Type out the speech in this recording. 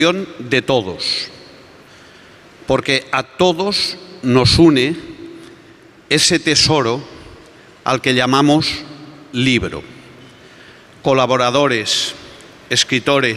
de todos, porque a todos nos une ese tesoro al que llamamos libro. Colaboradores, escritores,